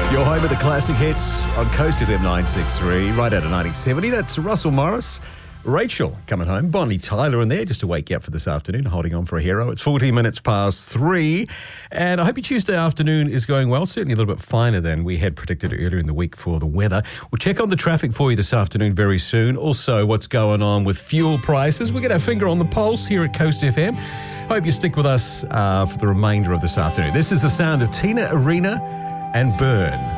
You're home with the classic hits on Coast FM 963, right out of 1970. That's Russell Morris, Rachel coming home, Bonnie Tyler in there just to wake you up for this afternoon, holding on for a hero. It's 14 minutes past 3, and I hope your Tuesday afternoon is going well, certainly a little bit finer than we had predicted earlier in the week for the weather. We'll check on the traffic for you this afternoon very soon. Also, what's going on with fuel prices. We'll get our finger on the pulse here at Coast FM. Hope you stick with us for the remainder of this afternoon. This is the sound of Tina Arena and Burn.